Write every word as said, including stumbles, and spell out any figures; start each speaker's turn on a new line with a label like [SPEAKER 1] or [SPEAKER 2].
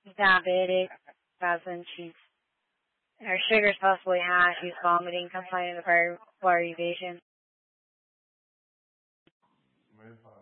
[SPEAKER 1] He's diabetic, cousin. She's her sugar's possibly high. She's vomiting, complaining of her blurry vision.